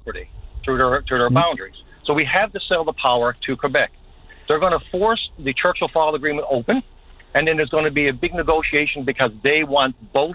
property through their boundaries. So we have to sell the power to Quebec. They're going to force the Churchill Falls Agreement open, and then there's going to be a big negotiation because they want both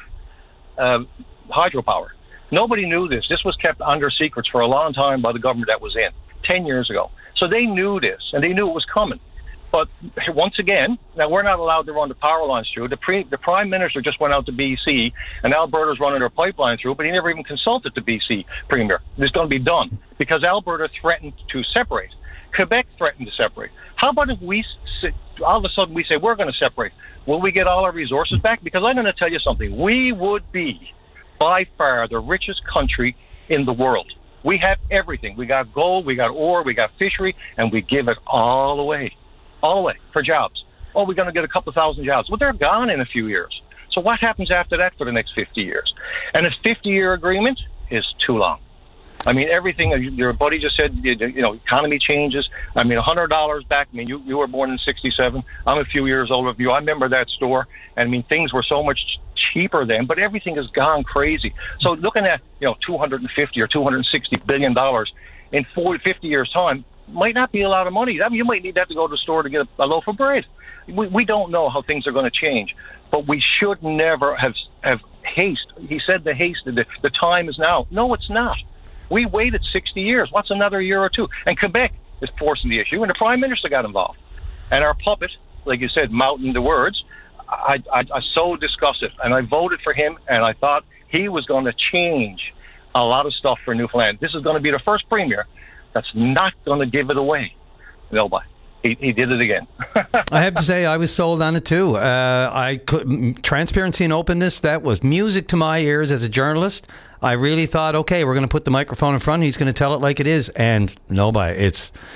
hydropower. Nobody knew this. This was kept under secrets for a long time by the government that was in 10 years ago. So they knew this, and they knew it was coming. But once again, now we're not allowed to run the power lines through. The Prime Minister just went out to BC, and Alberta's running their pipeline through, but he never even consulted the BC Premier. It's going to be done because Alberta threatened to separate. Quebec threatened to separate. How about if we, all of a sudden, we say we're going to separate? Will we get all our resources back? Because I'm going to tell you something. We would be, by far, the richest country in the world. We have everything. We got gold, we got ore, we got fishery, and we give it all away for jobs. Oh, we're going to get a couple of thousand jobs. Well, they're gone in a few years. So what happens after that for the next 50 years? And a 50-year agreement is too long. I mean, everything, your buddy just said, economy changes. I mean, $100 back. I mean, you were born in 67. I'm a few years older than you. I remember that store. And I mean, things were so much cheaper then, but everything has gone crazy. So looking at, $250 or $260 billion in 50 years' time might not be a lot of money. I mean, you might need that to go to the store to get a loaf of bread. We don't know how things are going to change, but we should never have haste. He said the time is now. No, it's not. We waited 60 years. What's another year or two? And Quebec is forcing the issue, and the Prime Minister got involved. And our puppet, like you said, mouthing the words, I so discussed it, and I voted for him, and I thought he was going to change a lot of stuff for Newfoundland. This is going to be the first Premier that's not going to give it away. Nobody. He did it again. I have to say, I was sold on it too. Transparency and openness, that was music to my ears as a journalist. I really thought, okay, we're going to put the microphone in front, he's going to tell it like it is. And nobody,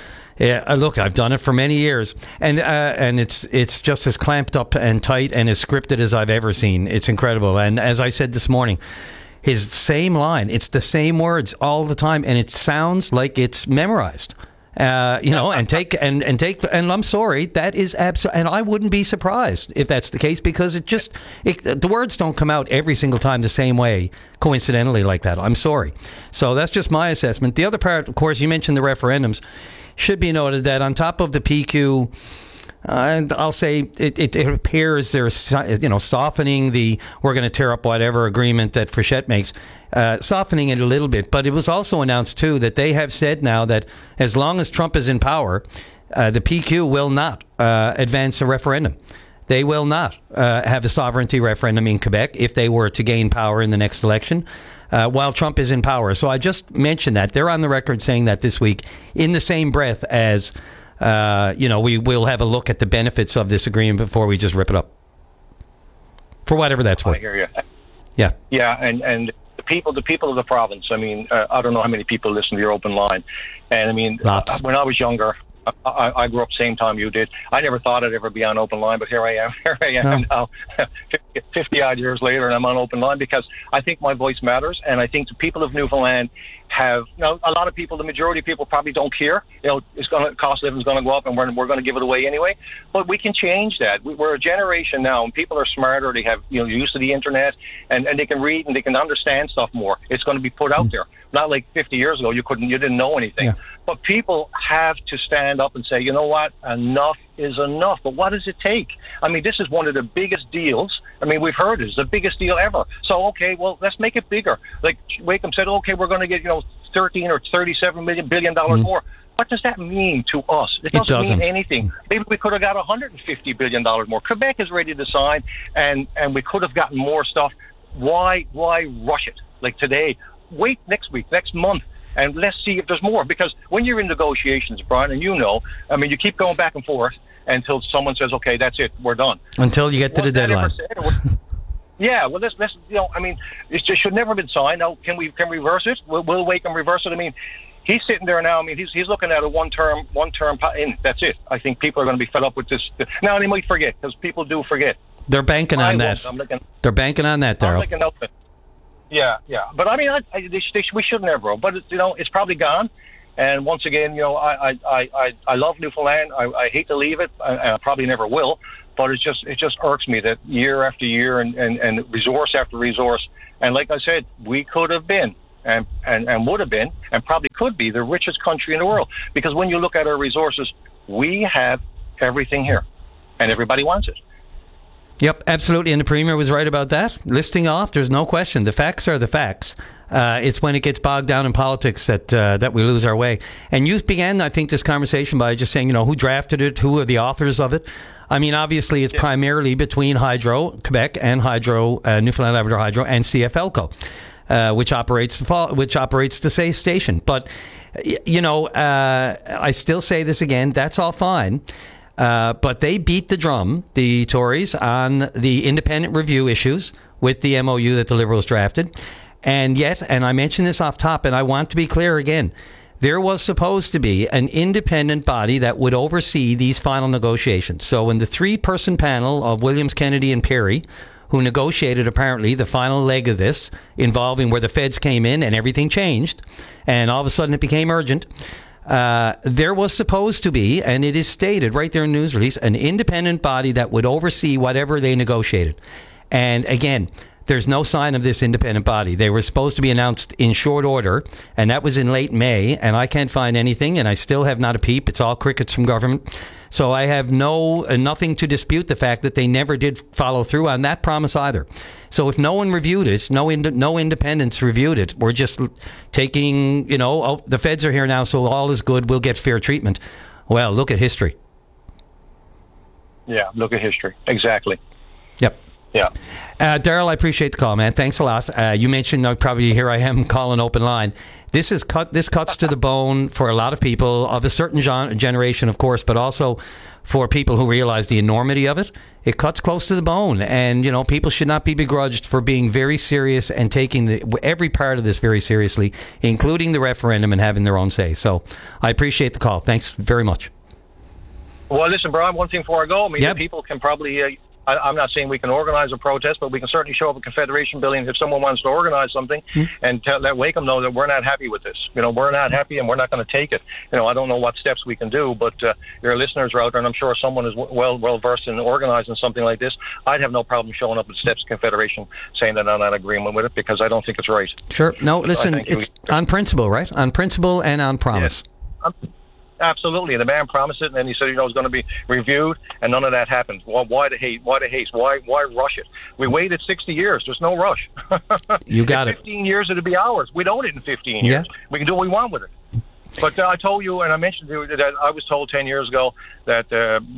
look, I've done it for many years. And it's just as clamped up and tight and as scripted as I've ever seen. It's incredible. And as I said this morning, his same line, it's the same words all the time, and it sounds like it's memorized. And I'm sorry, that is absolutely, and I wouldn't be surprised if that's the case, because the words don't come out every single time the same way, coincidentally like that. I'm sorry. So that's just my assessment. The other part, of course, you mentioned the referendums. Should be noted that on top of the PQ, and I'll say it appears they're softening the we're going to tear up whatever agreement that Frechette makes, softening it a little bit. But it was also announced too that they have said now that as long as Trump is in power, the PQ will not advance a referendum. They will not have a sovereignty referendum in Quebec if they were to gain power in the next election while Trump is in power. So I just mentioned that. They're on the record saying that this week, in the same breath as we will have a look at the benefits of this agreement before we just rip it up. For whatever that's worth. I hear you. Yeah. Yeah, and the people of the province, I mean, I don't know how many people listen to your open line. And I mean, lots. When I was younger, I grew up same time you did. I never thought I'd ever be on open line, but here I am now, 50 odd years later, and I'm on open line because I think my voice matters, and I think the people of Newfoundland have, a lot of people, the majority of people probably don't care. Cost of living is going to go up, and we're going to give it away anyway. But we can change that. We're a generation now, and people are smarter. They have used to the internet, and they can read and they can understand stuff more. It's going to be put out there. Not like 50 years ago, you didn't know anything. Yeah. But people have to stand up and say, you know what, enough is enough. But what does it take? I mean, this is one of the biggest deals. I mean, we've heard it's the biggest deal ever. So, okay, well, let's make it bigger. Like Wakeham said, okay, we're going to get, $13 or $37 billion more. What does that mean to us? It doesn't mean anything. Maybe we could have got $150 billion more. Quebec is ready to sign, and we could have gotten more stuff. Why rush it? Like today, wait next week, next month, and let's see if there's more. Because when you're in negotiations, Brian, and you keep going back and forth until someone says, okay, that's it, we're done. Until you get to the deadline. Yeah, well, let's it just should never have been signed. Now, can we reverse it? Will Wakeham reverse it? I mean, he's sitting there now. I mean, he's looking at a one term in. That's it. I think people are going to be fed up with this. Now, they might forget, because people do forget. They're banking on that. They're banking on that, Darryl. Yeah. But I mean, we should never. But it's probably gone. And once again, I love Newfoundland. I hate to leave it. I probably never will. But it just irks me that year after year and resource after resource. And like I said, we could have been and would have been and probably could be the richest country in the world. Because when you look at our resources, we have everything here, and everybody wants it. Yep, absolutely. And the Premier was right about that. Listing off, there's no question. The facts are the facts. It's when it gets bogged down in politics that we lose our way. And you began, I think, this conversation by just saying, who drafted it, who are the authors of it. I mean, obviously, it's primarily between Hydro Quebec and Hydro Newfoundland Labrador Hydro and CFLCO, which operates the safe station. But I still say this again. That's all fine. But they beat the drum, the Tories, on the independent review issues with the MOU that the Liberals drafted. And yet, and I mentioned this off top, and I want to be clear again, there was supposed to be an independent body that would oversee these final negotiations. So when the 3-person panel of Williams, Kennedy, and Perry, who negotiated apparently the final leg of this, involving where the feds came in and everything changed, and all of a sudden it became urgent, there was supposed to be, and it is stated right there in the news release, an independent body that would oversee whatever they negotiated. And again, there's no sign of this independent body. They were supposed to be announced in short order, and that was in late May, and I can't find anything, and I still have not a peep. It's all crickets from government. So I have nothing to dispute the fact that they never did follow through on that promise either. So if no one reviewed it, no independents reviewed it, we're just taking, the feds are here now, so all is good, we'll get fair treatment. Well, look at history. Yeah, look at history. Exactly. Yep. Yeah. Daryl, I appreciate the call, man. Thanks a lot. You mentioned, probably here I am calling open line. This cuts to the bone for a lot of people of a certain generation, of course, but also for people who realize the enormity of it. It cuts close to the bone, and people should not be begrudged for being very serious and taking every part of this very seriously, including the referendum, and having their own say. So I appreciate the call. Thanks very much. Well, listen, Brian, one thing before I go, people can probably... I'm not saying we can organize a protest, but we can certainly show up a Confederation building if someone wants to organize something and let Wakeham know that we're not happy with this. We're not happy and we're not going to take it. I don't know what steps we can do, but your listeners are out there, and I'm sure someone is well versed in organizing something like this. I'd have no problem showing up at Steps Confederation saying that I'm not in agreement with it, because I don't think it's right. Sure. No, listen, it's on principle, right? On principle and on promise. Yes. Absolutely. The man promised it, and then he said, it was going to be reviewed, and none of that happened. Why the hate? Why the haste? Why rush it? We waited 60 years. There's no rush. You got in 15 years, it'll be ours. We own it in 15 years. Yeah. We can do what we want with it. But I told you, and I mentioned to you, that I was told 10 years ago that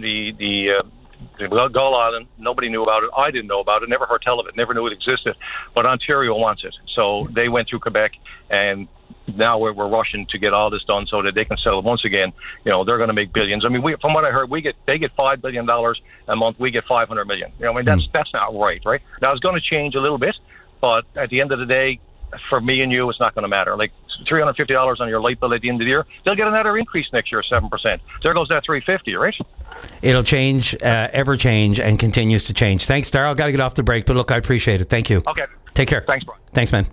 the Gull Island, nobody knew about it. I didn't know about it. Never heard tell of it. Never knew it existed. But Ontario wants it. So they went through Quebec, and now we're rushing to get all this done so that they can sell it once again. They're going to make billions. I mean, from what I heard, they get $5 billion a month. We get $500 million. That's not right? Now it's going to change a little bit, but at the end of the day, for me and you, it's not going to matter. Like $350 on your light bill at the end of the year, they'll get another increase next year, 7%. There goes that $350, right? It'll change, ever change, and continues to change. Thanks, Darryl. Got to get off the break, but look, I appreciate it. Thank you. Okay. Take care. Thanks, Brian. Thanks, man.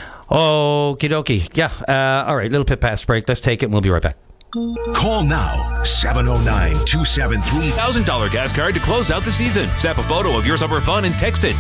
Okie dokie. Yeah. All right. Little bit past break. Let's take it and we'll be right back. Call now, 709-273. $1,000 gas card to close out the season. Snap a photo of your summer fun and text it to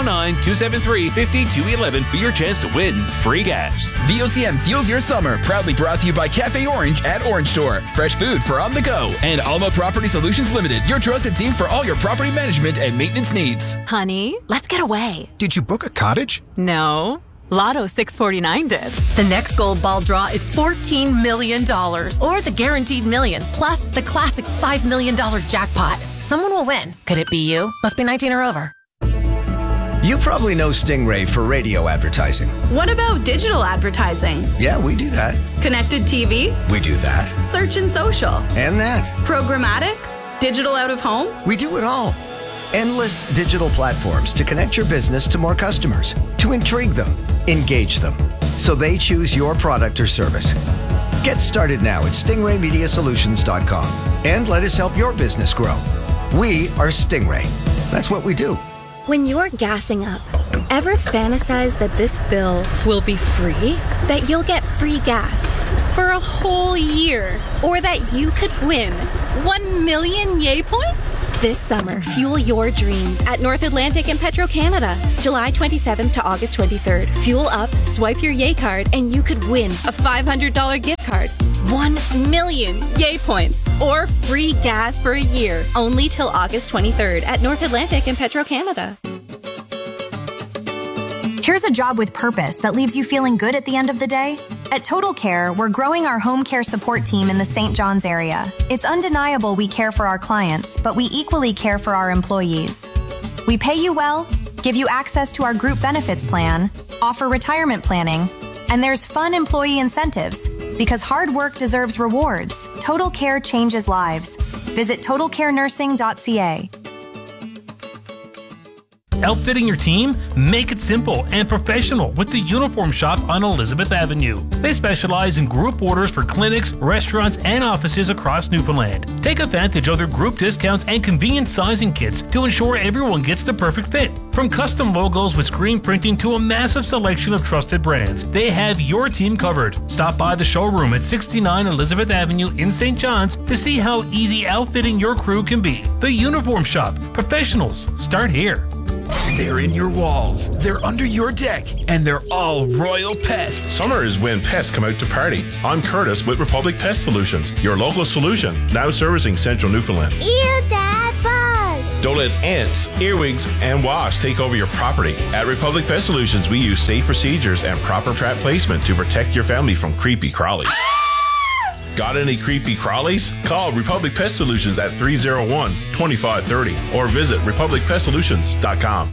709-273-5211 for your chance to win free gas. VOCM fuels your summer. Proudly brought to you by Cafe Orange at Orange Store. Fresh food for on the go. And Alma Property Solutions Limited, your trusted team for all your property management and maintenance needs. Honey, let's get away. Did you book a cottage? No. Lotto 649 did. The next gold ball draw is $14 million. Or the guaranteed million, plus the classic $5 million jackpot. Someone will win. Could it be you? Must be 19 or over. You probably know Stingray for radio advertising. What about digital advertising? Yeah, we do that. Connected TV? We do that. Search and social? And that. Programmatic? Digital out of home? We do it all. Endless digital platforms to connect your business to more customers, to intrigue them, engage them, so they choose your product or service. Get started now at stingraymediasolutions.com and let us help your business grow. We are Stingray. That's what we do. When you're gassing up, ever fantasize that this fill will be free? That you'll get free gas for a whole year? Or that you could win 1 million Yay points? This summer, fuel your dreams at North Atlantic and Petro-Canada. July 27th to August 23rd. Fuel up, Swipe your Yay card and you could win a $500 gift card, 1 million Yay points, or free gas for a year, only till August 23rd at North Atlantic and Petro-Canada. Here's a job with purpose that leaves you feeling good at the end of the day. At Total Care, we're growing our home care support team in the St. John's area. It's undeniable we care for our clients, but we equally care for our employees. We pay you well, give you access to our group benefits plan, offer retirement planning, and there's fun employee incentives. Because hard work deserves rewards, Total Care changes lives. Visit totalcarenursing.ca. Outfitting your team? Make it simple and professional with the Uniform Shop on Elizabeth Avenue. They specialize in group orders for clinics, restaurants, and offices across Newfoundland. Take advantage of their group discounts and convenient sizing kits to ensure everyone gets the perfect fit. From custom logos with screen printing to a massive selection of trusted brands, they have your team covered. Stop by the showroom at 69 Elizabeth Avenue in St. John's to see how easy outfitting your crew can be. The Uniform Shop. Professionals start here. They're in your walls, they're under your deck, and they're all royal pests. Summer is when pests come out to party. I'm Curtis with Republic Pest Solutions, your local solution, now servicing Central Newfoundland. Ew, Dad, bug! Don't let ants, earwigs, and wasps take over your property. At Republic Pest Solutions, we use safe procedures and proper trap placement to protect your family from creepy crawlies. Got any creepy crawlies? Call Republic Pest Solutions at 301-2530 or visit republicpestsolutions.com.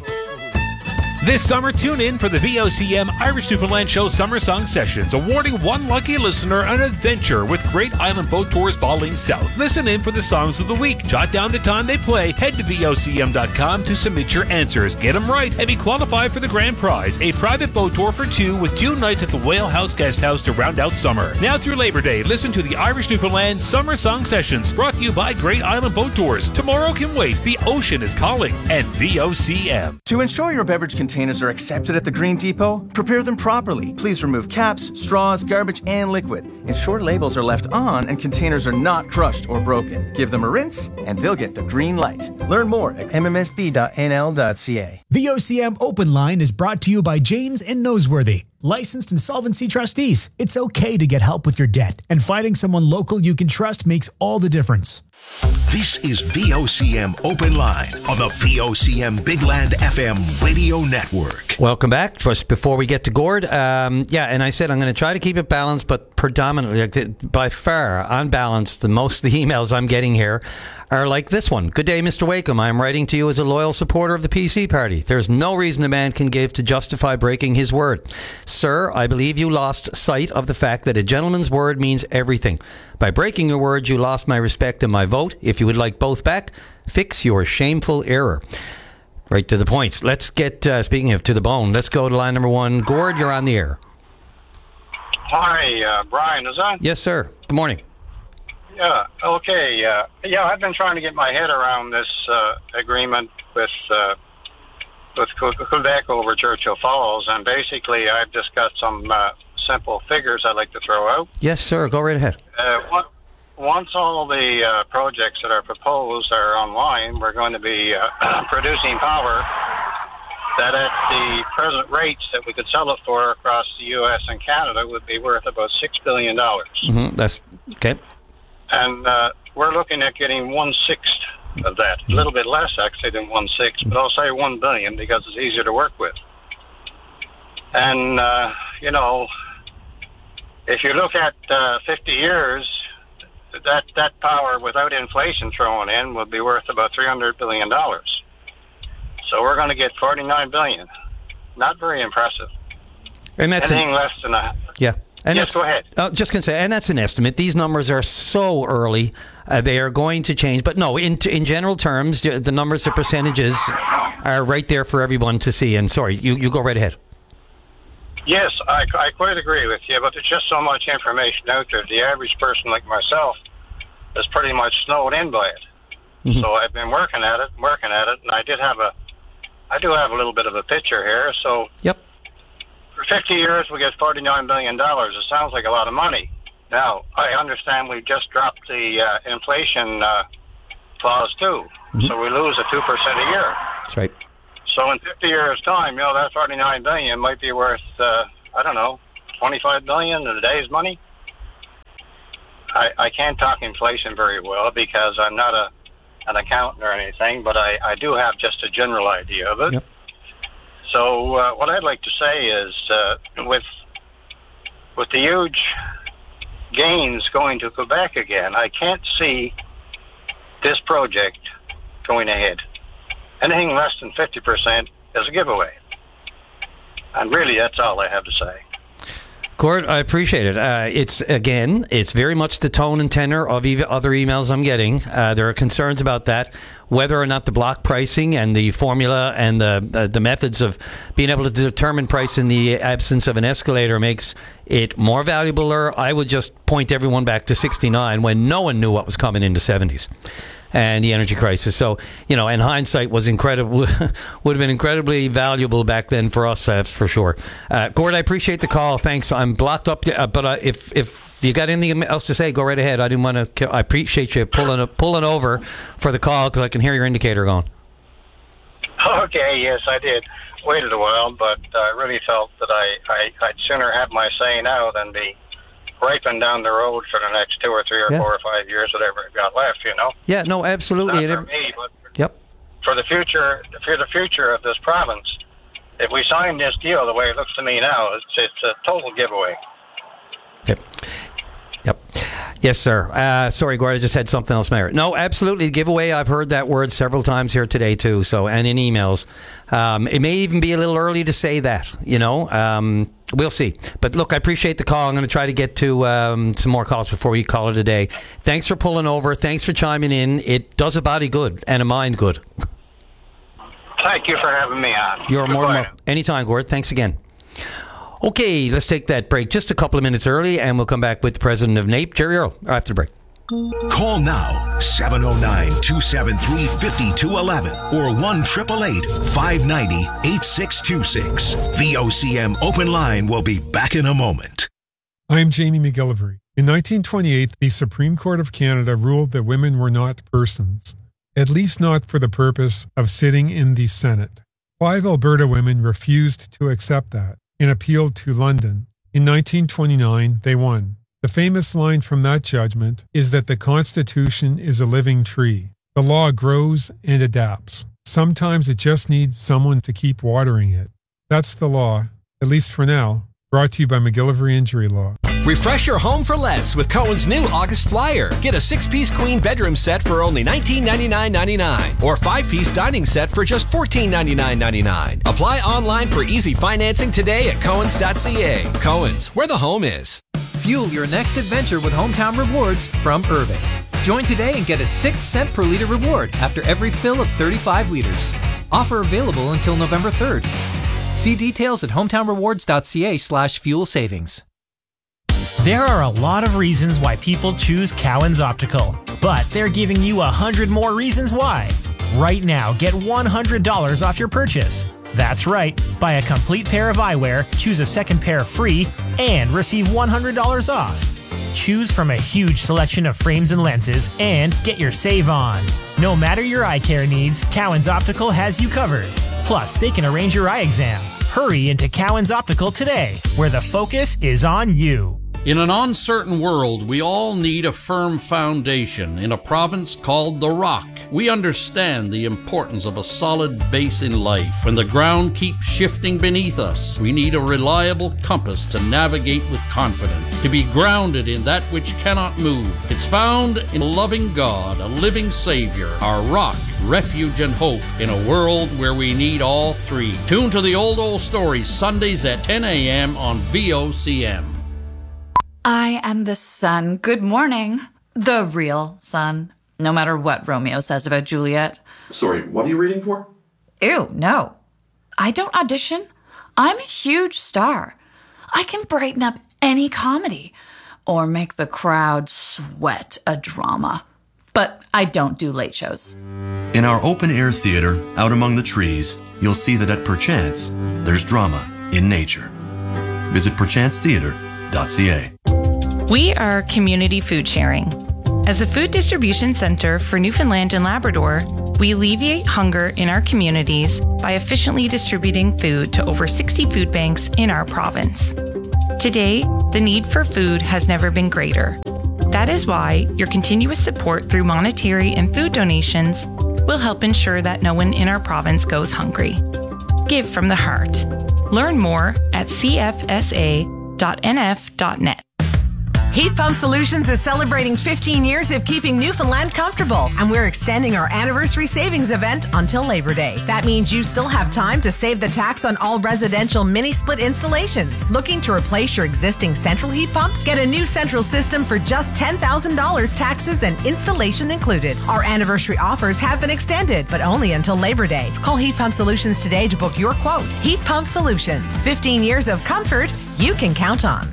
This summer, tune in for the VOCM Irish Newfoundland Show Summer Song Sessions, awarding one lucky listener an adventure with Great Island Boat Tours Ballin South. Listen in for the songs of the week. Jot down the time they play. Head to VOCM.com to submit your answers. Get them right and be qualified for the grand prize, a private boat tour for two with 2 nights at the Whale House Guest House to round out summer. Now through Labor Day, listen to the Irish Newfoundland Summer Song Sessions, brought to you by Great Island Boat Tours. Tomorrow can wait. The ocean is calling. And VOCM. To ensure your beverage containers are accepted at the Green Depot, prepare them properly. Please remove caps, straws, garbage, and liquid. Ensure labels are left on and containers are not crushed or broken. Give them a rinse, and they'll get the green light. Learn more at mmsb.nl.ca. VOCM Open Line is brought to you by Janes and Noseworthy, licensed insolvency trustees. It's okay to get help with your debt, and finding someone local you can trust makes all the difference. This is VOCM Open Line on the VOCM Big Land FM radio network. Welcome back. Just before we get to Gord, and I said I'm going to try to keep it balanced, but predominantly, by far, unbalanced. Most of the emails I'm getting here are like this one. Good day, Mr. Wakeham. I am writing to you as a loyal supporter of the PC party. There's no reason a man can give to justify breaking his word. Sir, I believe you lost sight of the fact that a gentleman's word means everything. By breaking your word, you lost my respect and my vote. If you would like both back, fix your shameful error. Right to the point. Let's get, speaking of to the bone, let's go to line number 1. Gord, you're on the air. Hi, Brian, is that? Yes, sir. Good morning. Yeah, okay. I've been trying to get my head around this agreement with Quebec over Churchill Falls, and basically I've just got some simple figures I'd like to throw out. Yes, sir. Go right ahead. Once all the projects that are proposed are online, we're going to be producing power that at the present rates that we could sell it for across the U.S. and Canada would be worth about $6 billion. Mm-hmm. That's okay. And we're looking at getting 1/6 of that. A little bit less, actually, than 1/6, but I'll say $1 billion because it's easier to work with. And, if you look at 50 years, that power without inflation thrown in would be worth about $300 billion. So we're going to get $49 billion. Not very impressive. And that's anything less than that. Yeah. And yes, go ahead. Just going to say, and that's an estimate. These numbers are so early. They are going to change. But no, in general terms, the numbers, the percentages are right there for everyone to see. And sorry, you go right ahead. Yes, I quite agree with you, but there's just so much information out there. The average person like myself is pretty much snowed in by it. Mm-hmm. So I've been working at it, and I do have a little bit of a picture here. So yep. For 50 years, we get $49 billion. It sounds like a lot of money. Now, I understand we've just dropped the inflation clause, too. Mm-hmm. So we lose 2% a year. That's right. So in 50 years' time, that $49 billion might be worth I don't know, 25 million in a day's money. I can't talk inflation very well because I'm not an accountant or anything, but I do have just a general idea of it. Yep. So what I'd like to say is with the huge gains going to Quebec again, I can't see this project going ahead. Anything less than 50% is a giveaway. And really, that's all I have to say. Gord, I appreciate it. It's very much the tone and tenor of other emails I'm getting. There are concerns about that, whether or not the block pricing and the formula and the methods of being able to determine price in the absence of an escalator makes it more valuable. Or I would just point everyone back to 69 when no one knew what was coming in the 70s. And the energy crisis. So, and hindsight was incredible, would have been incredibly valuable back then for us, for sure. Gord, I appreciate the call. Thanks. I'm blocked up, but if you got anything else to say, go right ahead. I didn't want to. I appreciate you pulling over for the call because I can hear your indicator going. Okay, yes, I did. Waited a while, but I really felt that I'd sooner have my say now than be ripen down the road for the next 2 or 3 or 4 or 5 years, whatever I've got left, Yeah, no, absolutely. Not for me, but yep. For the future of this province, if we sign this deal the way it looks to me now, it's a total giveaway. Yep. Yes, sir. Sorry, Gord, I just had something else, Mayor. No, absolutely. Giveaway, I've heard that word several times here today, too, and in emails. It may even be a little early to say that, we'll see. But look, I appreciate the call. I'm going to try to get to some more calls before we call it a day. Thanks for pulling over. Thanks for chiming in. It does a body good and a mind good. Thank you for having me on. You're more than welcome. Anytime, Gord. Thanks again. Okay, let's take that break just a couple of minutes early, and we'll come back with the president of NAPE, Jerry Earl, after the break. Call now, 709-273-5211 or 1-888-590-8626. VOCM Open Line will be back in a moment. I'm Jamie McGillivray. In 1928, the Supreme Court of Canada ruled that women were not persons, at least not for the purpose of sitting in the Senate. 5 Alberta women refused to accept that and appealed to London. In 1929, they won. The famous line from that judgment is that the Constitution is a living tree. The law grows and adapts. Sometimes it just needs someone to keep watering it. That's the law, at least for now. Brought to you by McGillivray Injury Law. Refresh your home for less with Cohen's new August Flyer. Get a 6-piece queen bedroom set for only $1999.99 or 5-piece dining set for just $1499.99. Apply online for easy financing today at Cohens.ca. Cohen's, where the home is. Fuel your next adventure with Hometown Rewards from Irving. Join today and get a 6-cent per liter reward after every fill of 35 liters. Offer available until November 3rd. See details at hometownrewards.ca/fuel savings. There are a lot of reasons why people choose Cowan's Optical, but they're giving you 100 more reasons why. Right now, get $100 off your purchase. That's right. Buy a complete pair of eyewear, choose a second pair free, and receive $100 off. Choose from a huge selection of frames and lenses and get your save on. No matter your eye care needs, Cowan's Optical has you covered. Plus, they can arrange your eye exam. Hurry into Cowan's Optical today, where the focus is on you. In an uncertain world, we all need a firm foundation in a province called the Rock. We understand the importance of a solid base in life. When the ground keeps shifting beneath us, we need a reliable compass to navigate with confidence, to be grounded in that which cannot move. It's found in a loving God, a living Savior, our rock, refuge, and hope in a world where we need all three. Tune to the Old Stories Sundays at 10 a.m. on VOCM. I am the sun. Good morning. The real sun. No matter what Romeo says about Juliet. Sorry, what are you reading for? Ew, no. I don't audition. I'm a huge star. I can brighten up any comedy or make the crowd sweat a drama. But I don't do late shows. In our open-air theater, out among the trees, you'll see that at Perchance, there's drama in nature. Visit perchancetheater.ca. We are community food sharing. As a food distribution center for Newfoundland and Labrador, we alleviate hunger in our communities by efficiently distributing food to over 60 food banks in our province. Today, the need for food has never been greater. That is why your continuous support through monetary and food donations will help ensure that no one in our province goes hungry. Give from the heart. Learn more at cfsa.nf.net. Heat Pump Solutions is celebrating 15 years of keeping Newfoundland comfortable, and we're extending our anniversary savings event until Labor Day. That means you still have time to save the tax on all residential mini-split installations. Looking to replace your existing central heat pump? Get a new central system for just $10,000, taxes and installation included. Our anniversary offers have been extended, but only until Labor Day. Call Heat Pump Solutions today to book your quote. Heat Pump Solutions, 15 years of comfort you can count on.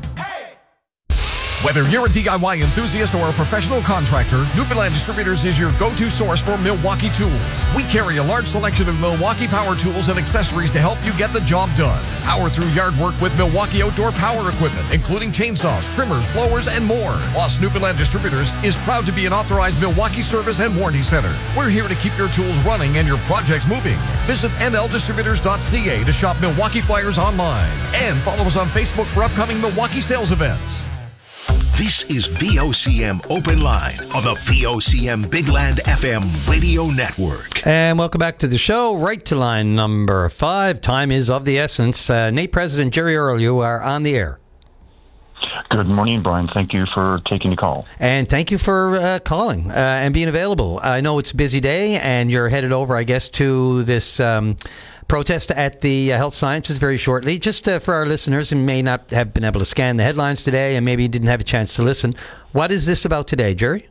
Whether you're a DIY enthusiast or a professional contractor, Newfoundland Distributors is your go-to source for Milwaukee tools. We carry a large selection of Milwaukee power tools and accessories to help you get the job done. Power through yard work with Milwaukee outdoor power equipment, including chainsaws, trimmers, blowers, and more. Plus, Newfoundland Distributors is proud to be an authorized Milwaukee service and warranty center. We're here to keep your tools running and your projects moving. Visit nldistributors.ca to shop Milwaukee flyers online. And follow us on Facebook for upcoming Milwaukee sales events. This is VOCM Open Line on the VOCM Big Land FM radio network. And welcome back to the show. Right to line number 5. Time is of the essence. NAPE President Jerry Earle, you are on the air. Good morning, Brian. Thank you for taking the call. And thank you for calling and being available. I know it's a busy day and you're headed over, I guess, to this protest at the Health Sciences very shortly. Just for our listeners who may not have been able to scan the headlines today and maybe didn't have a chance to listen, what is this about today, Jerry?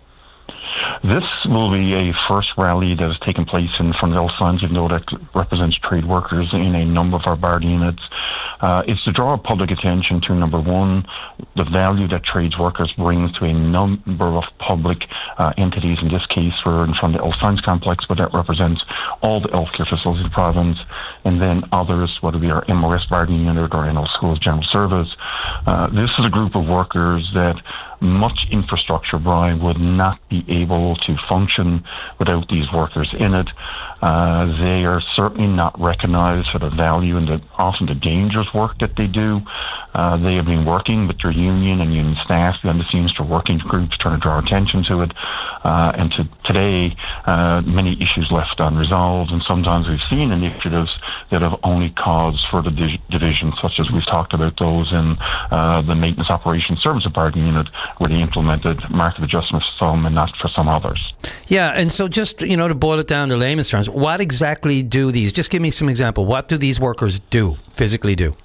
This will be a first rally that has taken place in front of Health Sciences, you know, that represents trade workers in a number of our BARD units. It's to draw public attention to, number one, the value that trades workers brings to a number of public entities. In this case, we're in front of the Health Science Complex, but that represents all the healthcare facilities in the province, and then others, whether we are MRS BARD unit or NL Schools General Service. This is a group of workers that much infrastructure, Brian, would not be able to function without these workers in it. They are certainly not recognized for the value and often the dangerous work that they do. They have been working with their union and union staff behind the scenes to working groups trying to draw attention to it. And today, many issues left unresolved, and sometimes we've seen initiatives that have only caused further division, such as we've talked about those in the Maintenance Operations Service Department unit, where they implemented market adjustments for some and not for some others. Yeah, and so just, to boil it down to layman's terms, what exactly do these, just give me some example, what do these workers physically do?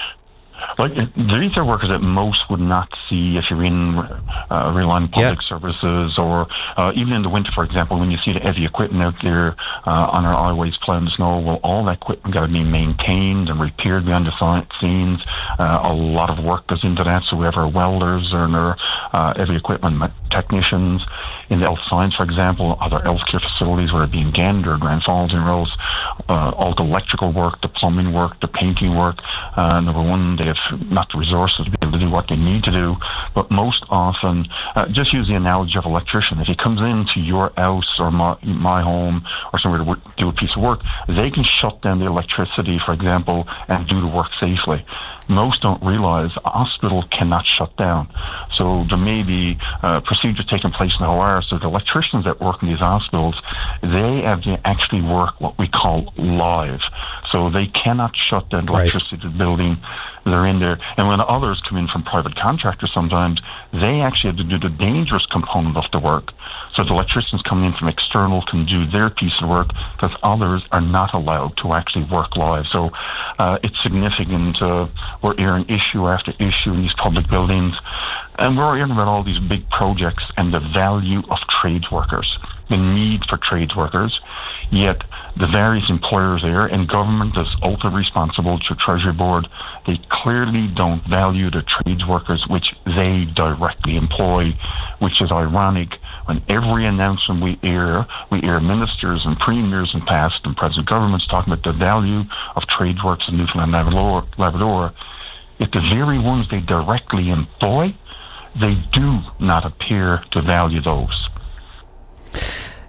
Like, these are workers that most would not see if you're in relying on public services, or even in the winter, for example, when you see the heavy equipment out there on our highways plowing the snow. Well, all that equipment got to be maintained and repaired behind the scenes. A lot of work goes into that. So we have our welders and our heavy equipment technicians. In the health science, for example, other healthcare facilities, whether it be in Gander, Grand Falls, and Rose, all the electrical work, the plumbing work, the painting work. Number one, they have not the resources to be able to do what they need to do, but most often, just use the analogy of electrician. If he comes into your house or my home or somewhere to do a piece of work, they can shut down the electricity, for example, and do the work safely. Most don't realize a hospital cannot shut down. So there may be procedures taking place in the OR. So the electricians that work in these hospitals, they have to actually work what we call live. So they cannot shut down the electricity to the building. They're in there. And when others come in from private contractors, sometimes they actually have to do the dangerous component of the work. So the electricians coming in from external can do their piece of work, because others are not allowed to actually work live. So it's significant. We're hearing issue after issue in these public buildings. And we're hearing about all these big projects and the value of trades workers, the need for trades workers. Yet the various employers there, and government is ultimately responsible to Treasury Board, they clearly don't value the trades workers which they directly employ, which is ironic. When every announcement we hear ministers and premiers and past and present governments talking about the value of trades workers in Newfoundland and Labrador, if the very ones they directly employ, they do not appear to value those.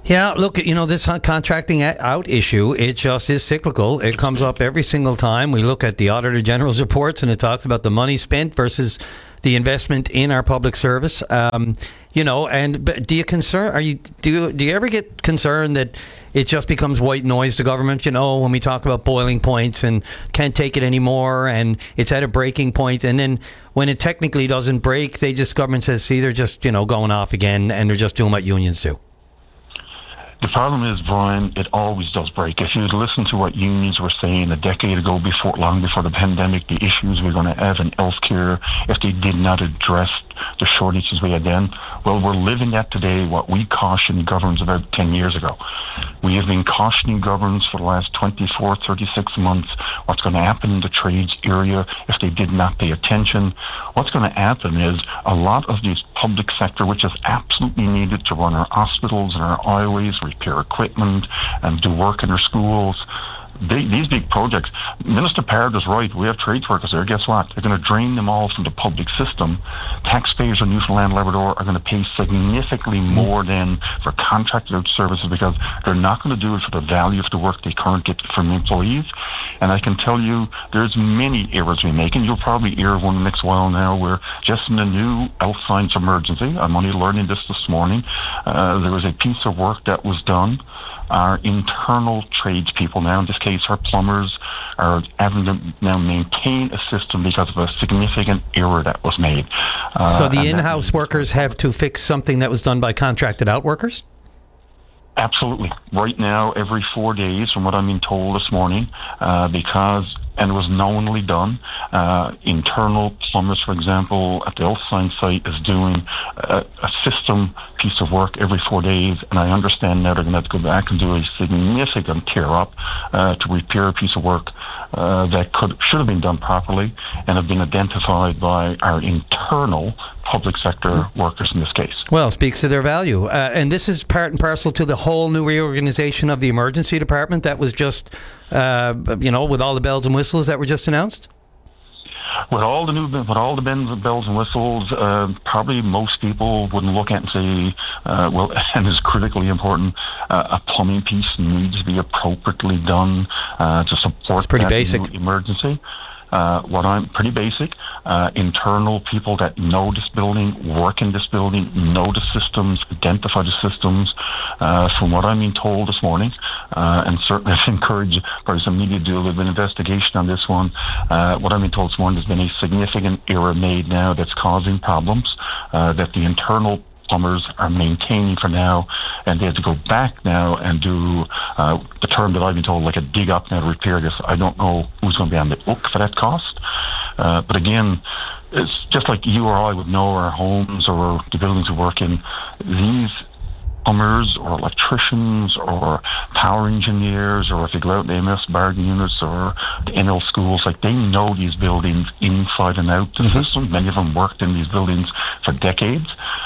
Yeah, look, this contracting out issue, it just is cyclical. It comes up every single time. We look at the Auditor General's reports, and it talks about the money spent versus the investment in our public service. But do you ever get concerned that it just becomes white noise to government? When we talk about boiling points and can't take it anymore, and it's at a breaking point, and then when it technically doesn't break, government says, see, they're just going off again, and they're just doing what unions do. The problem is, Brian, it always does break. If you'd listened to what unions were saying a decade ago, long before the pandemic, the issues we're going to have in healthcare, if they did not address the shortages we had then, well, we're living that today, what we cautioned governments about 10 years ago. We have been cautioning governments for the last 24, 36 months what's going to happen in the trades area if they did not pay attention. What's going to happen is a lot of this public sector, which is absolutely needed to run our hospitals and our highways, repair equipment, and do work in our schools. These big projects, Minister Parrott is right. We have trades workers there. Guess what? They're going to drain them all from the public system. Taxpayers in Newfoundland and Labrador are going to pay significantly more than for contracted out services because they're not going to do it for the value of the work they currently get from employees. And I can tell you, there's many errors we make, and you'll probably hear one the next while now where just in the new health science emergency, I'm only learning this morning, there was a piece of work that was done. Our internal tradespeople now, in this case our plumbers, are having to now maintain a system because of a significant error that was made. So the in-house workers have to fix something that was done by contracted out workers? Absolutely. Right now, every 4 days, from what I'm being told this morning, and it was knowingly done. Internal plumbers, for example, at the health science site is doing a system piece of work every 4 days, and I understand now they're going to have to go back and do a significant tear-up to repair a piece of work that should have been done properly and have been identified by our internal public sector workers in this case. Well, speaks to their value. And this is part and parcel to the whole new reorganization of the emergency department that was just, with all the bells and whistles that were just announced? With all the bells and whistles, probably most people wouldn't look at and say, and it's critically important, a plumbing piece needs to be appropriately done to support that new emergency. What I'm pretty basic, internal people that know this building, work in this building, know the systems, identify the systems. From what I'm being told this morning, and certainly I've encouraged probably some media to do a little bit of investigation on this one. What I'm being told this morning, there's been a significant error made now that's causing problems, that the internal plumbers are maintaining for now, and they have to go back now and do the term that I've been told, like a dig up now to repair this. I don't know who's going to be on the hook for that cost. But again, it's just like you or I would know our homes or the buildings we work in. These plumbers or electricians or power engineers, or if you go out in the MS bargaining units or the NL schools, like they know these buildings inside and out. The system, many of them worked in these buildings for decades.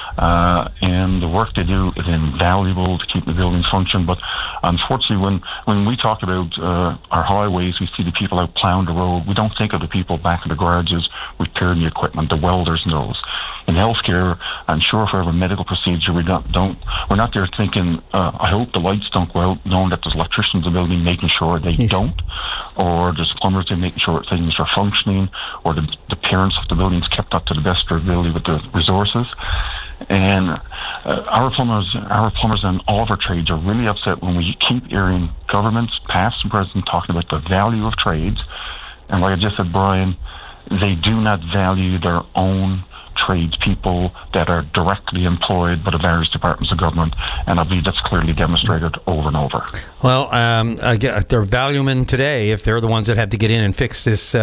And the work they do is invaluable to keep the buildings functioning. But unfortunately, when we talk about our highways, we see the people out plowing the road. We don't think of the people back in the garages repairing the equipment, the welders and those. In healthcare, I'm sure for every medical procedure, we're not there thinking, I hope the lights don't go out, knowing that there's electricians in the building making sure they don't, or there's plumbers there making sure things are functioning, or the appearance of the building's kept up to the best of their ability with the resources. And our plumbers and all of our trades are really upset when we keep hearing governments, past and present, talking about the value of trades. And like I just said, Brian, they do not value their own tradespeople that are directly employed by the various departments of government, and I believe that's clearly demonstrated over and over. Well, they're valuing today if they're the ones that have to get in and fix this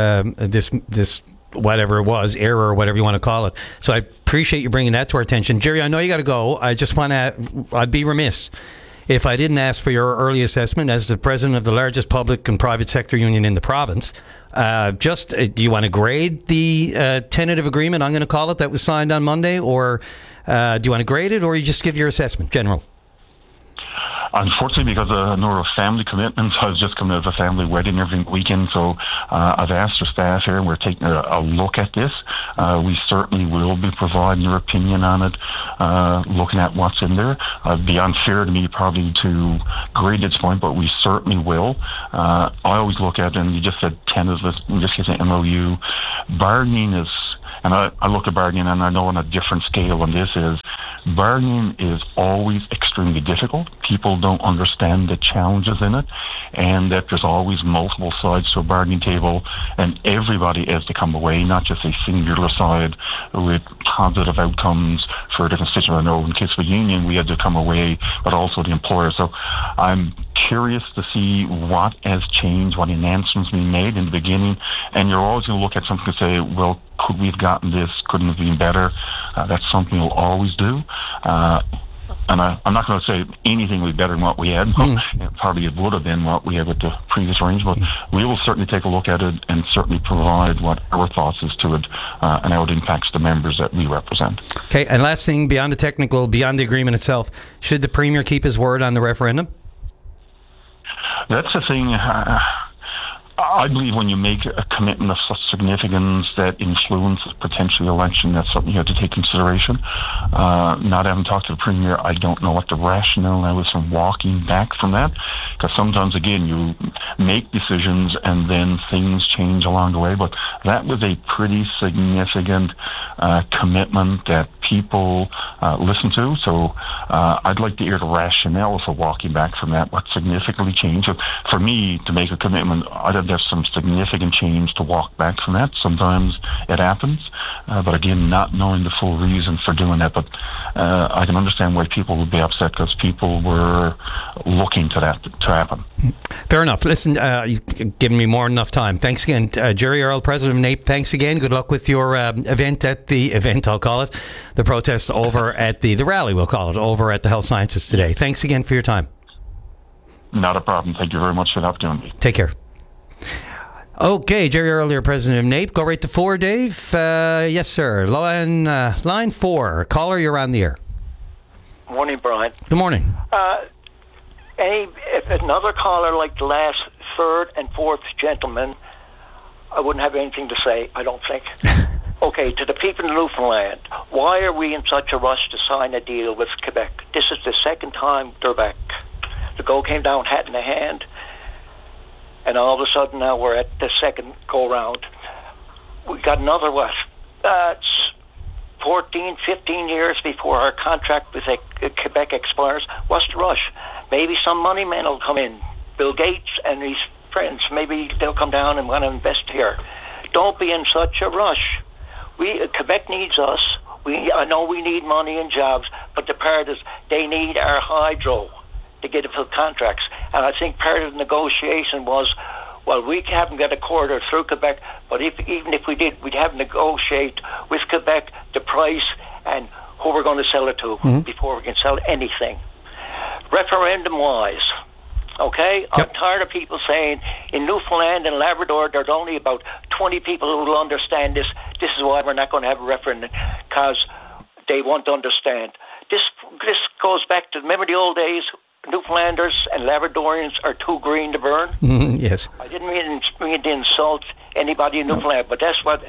whatever it was, error or whatever you want to call it. So I appreciate you bringing that to our attention. Jerry, I know you got to go. I'd be remiss if I didn't ask for your early assessment as the president of the largest public and private sector union in the province. Do you want to grade the tentative agreement, I'm going to call it, that was signed on Monday, or do you want to grade it, or you just give your assessment, general? Unfortunately, because of a number of family commitments, I was just coming out of a family wedding every weekend, so I've asked our staff here, and we're taking a look at this. We certainly will be providing your opinion on it, looking at what's in there. It'd be unfair to me probably to grade its point, but we certainly will. I always look at, and you just said tentative, in this case an MOU, bargaining is, and I look at bargaining, and I know on a different scale than this is, bargaining is always extremely difficult. People don't understand the challenges in it, and that there's always multiple sides to a bargaining table, and everybody has to come away, not just a singular side with positive outcomes for the constituent. I know in case of a union, we had to come away, but also the employer. So I'm curious to see what has changed, what enhancements being made in the beginning, and you're always going to look at something and say, well, could we have gotten this? Couldn't it have been better? That's something we'll always do. And I'm not going to say anything would be better than what we had. Probably it would have been what we had with the previous range, but we will certainly take a look at it and certainly provide what our thoughts is to it and how it impacts the members that we represent. Okay, and last thing, beyond the technical, beyond the agreement itself, should the Premier keep his word on the referendum? That's the thing. I believe when you make a commitment of such significance that influences potentially election, that's something you have to take consideration. Not having talked to the Premier, I don't know what the rationale now is from walking back from that, because sometimes, again, you make decisions and then things change along the way, but that was a pretty significant commitment that people listen to, so I'd like to hear the rationale for walking back from that, what significantly changed. So for me, to make a commitment, I'd have some significant change to walk back from that. Sometimes it happens, but again, not knowing the full reason for doing that. But I can understand why people would be upset, because people were looking to that to happen. Fair enough. Listen, you've given me more than enough time. Thanks again. Jerry Earl, President of NAPE, thanks again. Good luck with your event, I'll call it, the protest over at the rally, we'll call it, over at the Health Sciences today. Thanks again for your time. Not a problem. Thank you very much for the opportunity. Take care. Okay, Jerry Earl here, President of NAPE. Go right to 4, Dave. Yes, sir. Line 4. Caller, you're on the air. Morning, Brian. Good morning. If another caller like the last third and fourth gentleman, I wouldn't have anything to say, I don't think. Okay, to the people in Newfoundland, why are we in such a rush to sign a deal with Quebec? This is the second time they're back. The go came down hat in the hand, and all of a sudden now we're at the second go-round. We got another, 14, 15 years before our contract with Quebec expires. What's the rush? Maybe some money men will come in. Bill Gates and his friends, maybe they'll come down and want to invest here. Don't be in such a rush. Quebec needs us. I know we need money and jobs, but the part is they need our hydro to get it for contracts. And I think part of the negotiation was, well, we haven't got a quarter through Quebec, but even if we did, we'd have to negotiate with Quebec the price and who we're going to sell it to before we can sell anything. Referendum-wise, okay? Yep. I'm tired of people saying in Newfoundland and Labrador there's only about 20 people who will understand this. This is why we're not going to have a referendum, because they won't understand. This goes back to, remember the old days? Newfoundlanders and Labradorians are too green to burn. Yes. I didn't mean to insult anybody in Newfoundland, but that's what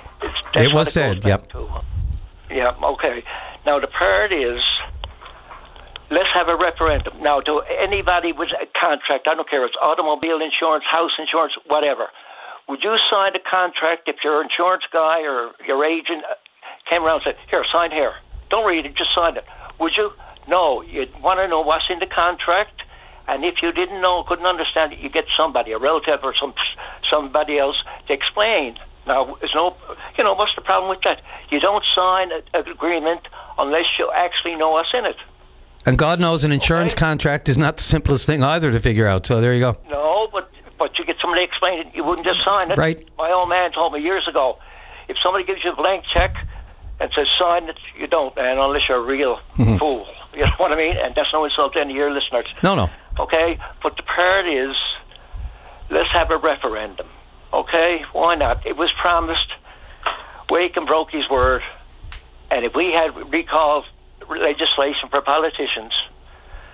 it was said. Yep. Yeah. Okay. Now the part is, let's have a referendum. Now, to anybody with a contract, I don't care if it's automobile insurance, house insurance, whatever. Would you sign a contract if your insurance guy or your agent came around and said, "Here, sign here. Don't read it, just sign it." Would you? No, you'd want to know what's in the contract, and if you didn't know, couldn't understand it, you get somebody, a relative or somebody else to explain. Now, there's no, what's the problem with that? You don't sign an agreement unless you actually know what's in it. And God knows an insurance contract is not the simplest thing either to figure out, so there you go. No, but you get somebody to explain it, you wouldn't just sign it. Right. My old man told me years ago, if somebody gives you a blank check and says sign it, you don't, man, unless you're a real fool. You know what I mean? And that's no insult to any of your listeners. No. Okay? But the part is, let's have a referendum. Okay? Why not? It was promised. Wakem broke his word. And if we had recalled legislation for politicians,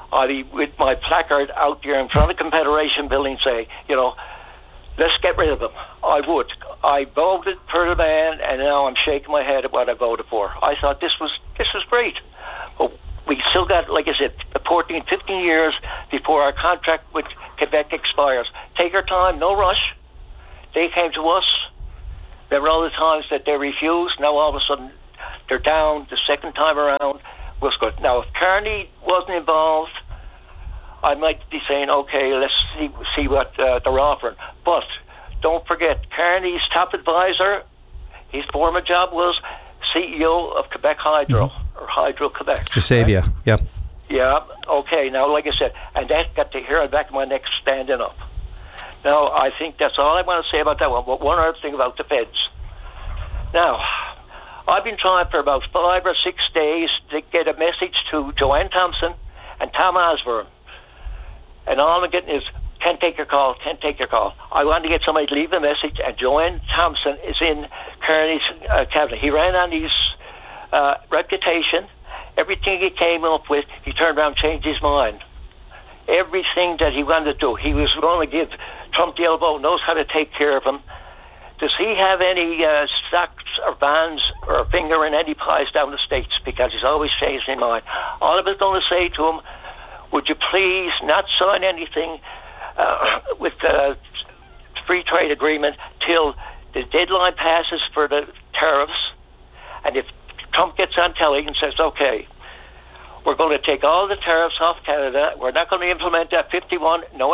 I'll be with my placard out there in front of the Confederation building say, let's get rid of him. I would. I voted for the man, and now I'm shaking my head at what I voted for. I thought this was great. But we still got, like I said, 14, 15 years before our contract with Quebec expires. Take our time, no rush. They came to us. There were all the times that they refused. Now all of a sudden they're down the second time around. Was good. Now if Carney wasn't involved, I might be saying, okay, let's see what they're offering. But don't forget, Carney's top advisor, his former job was CEO of Quebec Hydro, or Hydro Quebec. Sabia, right? Yep. Yeah, okay. Now, like I said, and that got the hair on the back of my neck standing up. Now, I think that's all I want to say about that one. But one other thing about the feds. Now, I've been trying for about 5 or 6 days to get a message to Joanne Thompson and Tom Osborne. And all I'm getting is, can't take your call, can't take your call. I want to get somebody to leave a message, and Joanne Thompson is in Kearney's cabinet. He ran on his reputation. Everything he came up with, he turned around and changed his mind. Everything that he wanted to do, he was going to give Trump the elbow, knows how to take care of him. Does he have any stocks or bonds or a finger in any pies down the States? Because he's always changed his mind. All I was going to say to him, would you please not sign anything with the free trade agreement till the deadline passes for the tariffs? And if Trump gets on telly and says, okay, we're going to take all the tariffs off Canada, we're not going to implement that 51, no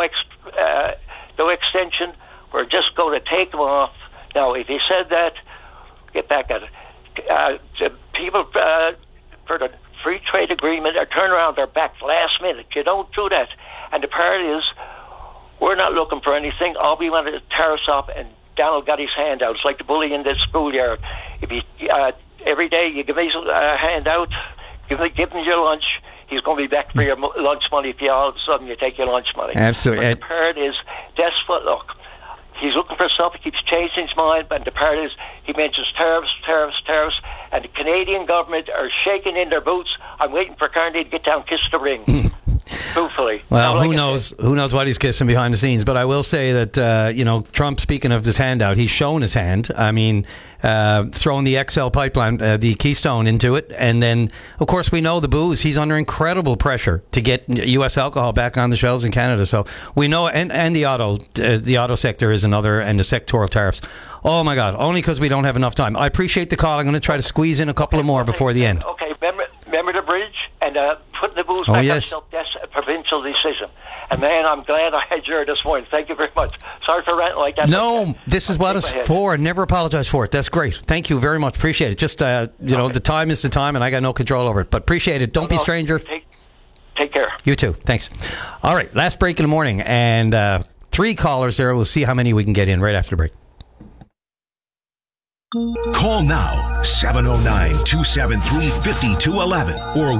extension, we're just going to take them off. Now, if he said that, get back at it. The people for the free trade agreement are turn around their back last minute. You don't do that. And the part is, we're not looking for anything. All we want is tariffs off, and Donald got his hand out. It's like the bully in the schoolyard. If he, every day you give me a hand out, give him your lunch, he's going to be back for your lunch money if you all of a sudden you take your lunch money. Absolutely. But the part is, that's what, look, he's looking for stuff, he keeps changing his mind, but the part is, he mentions tariffs, and the Canadian government are shaking in their boots. I'm waiting for Carney to get down and kiss the ring. Truthfully. Well, who knows what he's kissing behind the scenes. But I will say that, Trump, speaking of his handout, he's shown his hand. I mean, throwing the XL pipeline, the Keystone into it. And then, of course, we know the booze. He's under incredible pressure to get U.S. alcohol back on the shelves in Canada. So we know, and the auto sector is another, and the sectoral tariffs. Oh, my God, only because we don't have enough time. I appreciate the call. I'm going to try to squeeze in a couple of more before the end. Okay, remember the bridge and putting the booze back yes. on shelf. That's a provincial decision. And, man, I'm glad I had you this morning. Thank you very much. Sorry for ranting like that. No, this is what it's for. Never apologize for it. That's great. Thank you very much. Appreciate it. Just, the time is the time, and I got no control over it. But appreciate it. Don't be a stranger. Take care. You too. Thanks. All right, last break in the morning. And 3 callers there. We'll see how many we can get in right after the break. Call now, 709-273-5211 or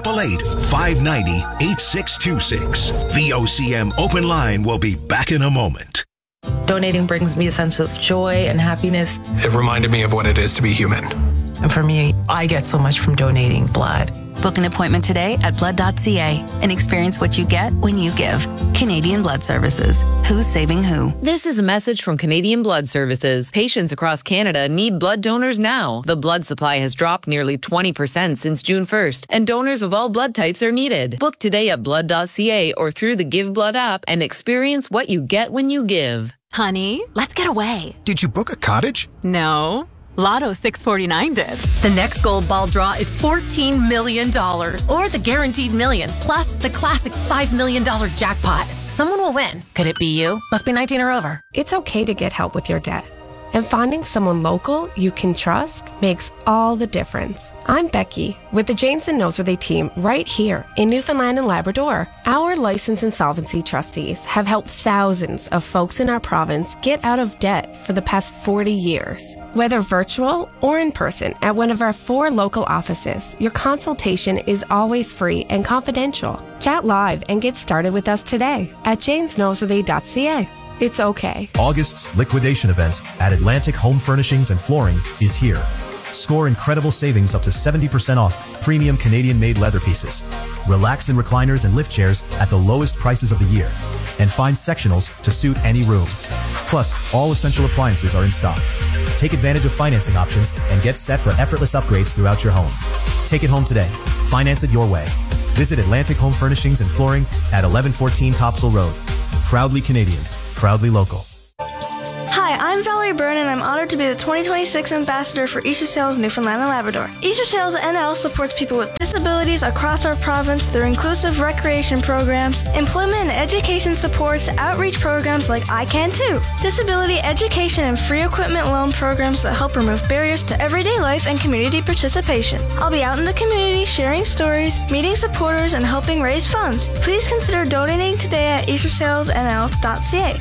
1-888-590-8626. VOCM Open Line will be back in a moment. Donating brings me a sense of joy and happiness. It reminded me of what it is to be human. And for me, I get so much from donating blood. Book an appointment today at blood.ca and experience what you get when you give. Canadian Blood Services. Who's saving who? This is a message from Canadian Blood Services. Patients across Canada need blood donors now. The blood supply has dropped nearly 20% since June 1st, and donors of all blood types are needed. Book today at blood.ca or through the Give Blood app and experience what you get when you give. Honey, let's get away. Did you book a cottage? No. Lotto 649 did. The next gold ball draw is $14 million, or the guaranteed million, plus the classic $5 million jackpot. Someone will win. Could it be you? Must be 19 or over. It's okay to get help with your debt. And finding someone local you can trust makes all the difference. I'm Becky with the Janes and Noseworthy team right here in Newfoundland and Labrador. Our licensed insolvency trustees have helped thousands of folks in our province get out of debt for the past 40 years. Whether virtual or in person at one of our 4 local offices, your consultation is always free and confidential. Chat live and get started with us today at janesnoseworthy.ca. It's okay. August's liquidation event at Atlantic Home Furnishings and Flooring is here. Score incredible savings up to 70% off premium Canadian-made leather pieces. Relax in recliners and lift chairs at the lowest prices of the year. And find sectionals to suit any room. Plus, all essential appliances are in stock. Take advantage of financing options and get set for effortless upgrades throughout your home. Take it home today. Finance it your way. Visit Atlantic Home Furnishings and Flooring at 1114 Topsail Road. Proudly Canadian. Proudly local. Hi, I'm Valerie Byrne, and I'm honored to be the 2026 Ambassador for Easter Sails Newfoundland and Labrador. Easter Sails NL supports people with disabilities across our province through inclusive recreation programs, employment and education supports, outreach programs like I Can Too, disability education and free equipment loan programs that help remove barriers to everyday life and community participation. I'll be out in the community sharing stories, meeting supporters, and helping raise funds. Please consider donating today at eastersailsnl.ca.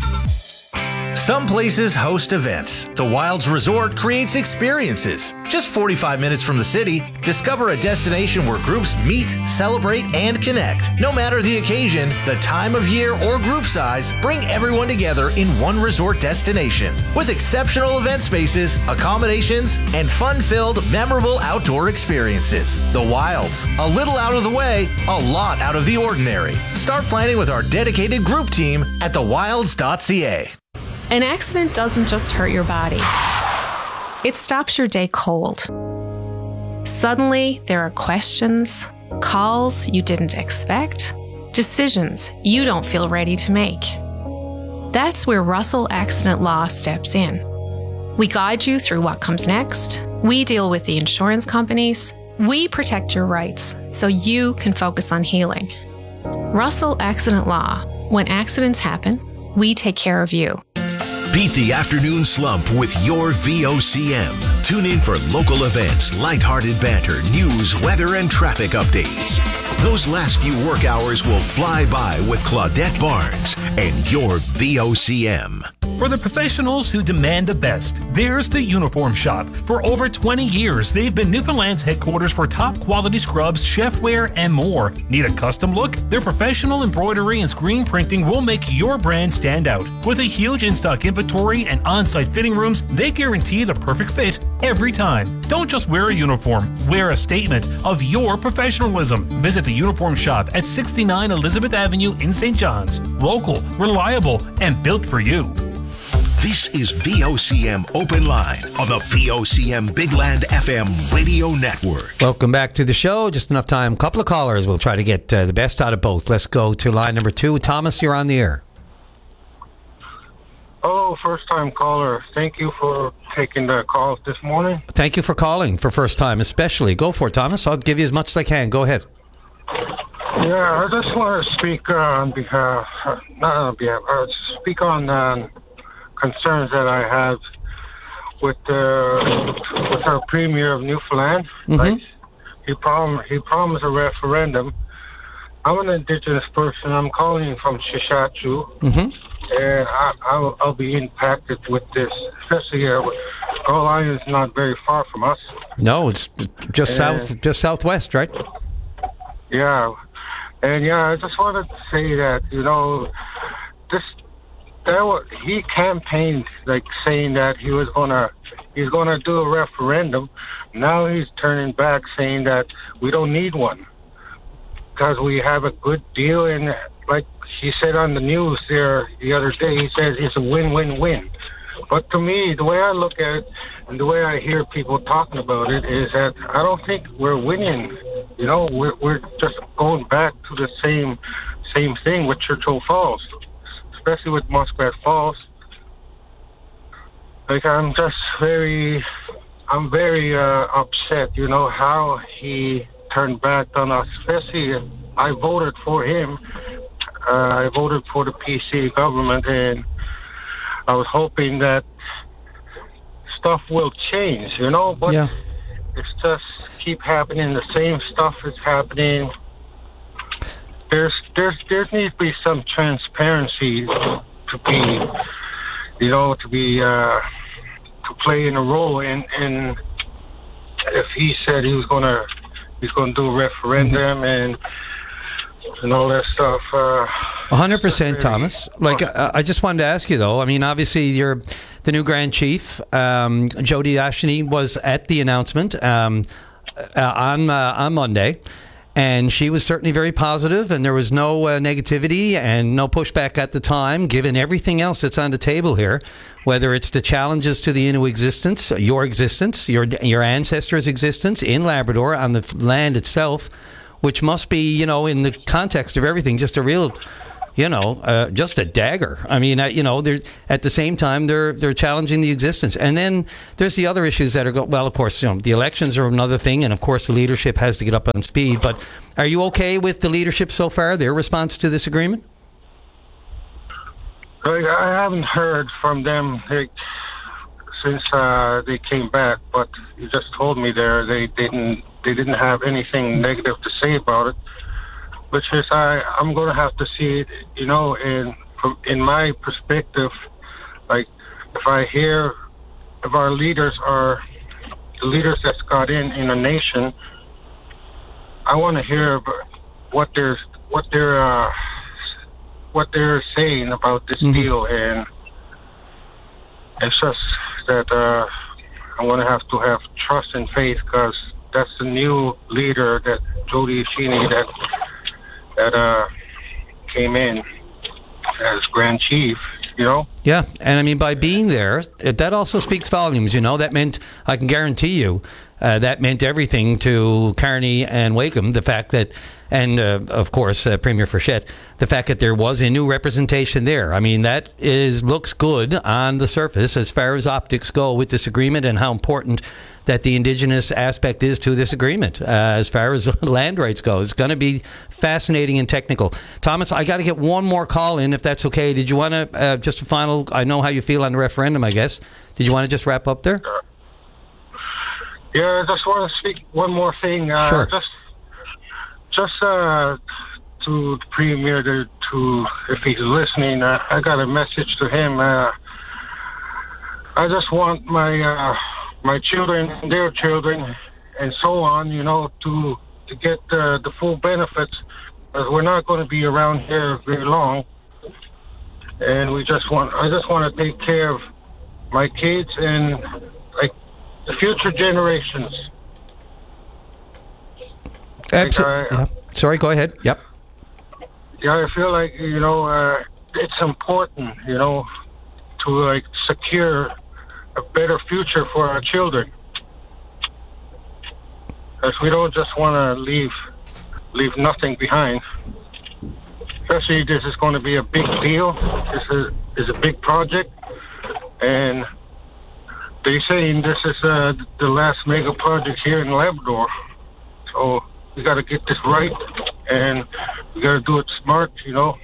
Some places host events. The Wilds Resort creates experiences. Just 45 minutes from the city, discover a destination where groups meet, celebrate, and connect. No matter the occasion, the time of year, or group size, bring everyone together in one resort destination. With exceptional event spaces, accommodations, and fun-filled, memorable outdoor experiences. The Wilds. A little out of the way, a lot out of the ordinary. Start planning with our dedicated group team at thewilds.ca. An accident doesn't just hurt your body. It stops your day cold. Suddenly, there are questions, calls you didn't expect, decisions you don't feel ready to make. That's where Russell Accident Law steps in. We guide you through what comes next. We deal with the insurance companies. We protect your rights so you can focus on healing. Russell Accident Law. When accidents happen, we take care of you. Beat the afternoon slump with your VOCM. Tune in for local events, lighthearted banter, news, weather, and traffic updates. Those last few work hours will fly by with Claudette Barnes and your VOCM. For the professionals who demand the best, there's the Uniform Shop. For over 20 years, they've been Newfoundland's headquarters for top quality scrubs, chefware, and more. Need a custom look? Their professional embroidery and screen printing will make your brand stand out. With a huge in-stock inventory and on-site fitting rooms, they guarantee the perfect fit every time. Don't just wear a uniform, wear a statement of your professionalism. Visit the Uniform Shop at 69 Elizabeth Avenue in St. John's. Local, reliable, and built for you. This is VOCM Open Line on the VOCM Big Land FM radio network. Welcome back to the show. Just enough time. Couple of callers. We'll try to get the best out of both. Let's go to line number 2. Thomas, you're on the air. Oh, first-time caller. Thank you for taking the call this morning. Thank you for calling for first time, especially. Go for it, Thomas. I'll give you as much as I can. Go ahead. Yeah, I just want to speak on behalf, speak on concerns that I have with our Premier of Newfoundland. Mm-hmm. Like, he promised a referendum. I'm an Indigenous person. I'm calling from Shishatu. Mm-hmm. And I'll be impacted with this, especially Gull Island's not very far from us. No, it's just southwest, right? Yeah, and I just wanted to say that he campaigned like saying that he's gonna do a referendum. Now he's turning back, saying that we don't need one because we have a good deal. And like he said on the news there the other day, he says it's a win-win-win. But to me, the way I look at it and the way I hear people talking about it is that I don't think we're winning. We're just going back to the same thing with Churchill Falls, especially with Muskrat Falls. Like I'm very upset. How he turned back on us. Especially, I voted for him. I voted for the PC government, and I was hoping that stuff will change, but it's just keep happening. The same stuff is happening. There needs to be some transparency to play in a role. And if he said he's gonna do a referendum and all that stuff, 100%, Thomas. Like, I just wanted to ask you, though. I mean, obviously, you're the new Grand Chief. Jody Ashney was at the announcement on Monday, and she was certainly very positive, and there was no negativity and no pushback at the time, given everything else that's on the table here, whether it's the challenges to the Innu existence, your ancestors' existence in Labrador on the land itself, which must be, in the context of everything, just a real... just a dagger. I mean, they're at the same time they're challenging the existence, and then there's the other issues that are well, of course, the elections are another thing, and of course the leadership has to get up on speed. But are you okay with the leadership so far? Their response to this agreement? I haven't heard from them since they came back, but you just told me there they didn't have anything negative to say about it. Which is, I'm going to have to see it, in my perspective, like, if our leaders are the leaders that's got in a nation, I want to hear what they're saying about this deal, and it's just that I'm going to have trust and faith, because that's the new leader, that Jody Ashney, that came in as Grand Chief, Yeah, and I mean, by being there, that also speaks volumes, That meant, I can guarantee you, that meant everything to Carney and Wakeham, the fact that, and of course, Premier Frechette, the fact that there was a new representation there. I mean, that looks good on the surface as far as optics go with this agreement, and how important that the Indigenous aspect is to this agreement as far as land rights go. It's going to be fascinating and technical. Thomas, I got to get one more call in, if that's okay. Did you want to, just a final, I know how you feel on the referendum, I guess. Did you want to just wrap up there? Yeah, I just want to speak one more thing. Sure. Just to the Premier, to if he's listening, I got a message to him. I just want my children and their children and so on, to get the full benefits, because we're not going to be around here very long, and I just want to take care of my kids and like the future generations. Absolutely. Sorry, go ahead. Yep. Yeah, I feel like it's important, to secure a better future for our children, because we don't just want to leave nothing behind. Especially, this is going to be a big deal. This is a big project, and they're saying this is the last mega project here in Labrador. So we got to get this right, and we got to do it smart.